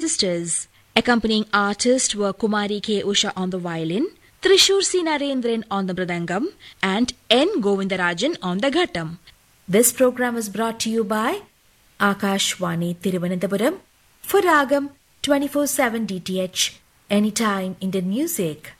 sisters. Accompanying artists were Kumari K. Usha on the violin, Trishur C. Narendran on the mridangam, and N. Govindarajan on the ghattam. This program was brought to you by Akashwani Thiruvananthapuram for Ragam 24/7 DTH, anytime Indian music.